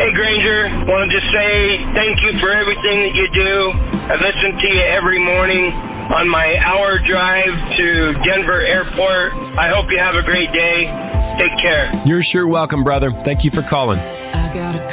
John Granger. Want to just say thank you for everything that you do. I listen to you every morning on my hour drive to Denver Airport. I hope you have a great day. Take care. You're sure welcome, brother. Thank you for calling.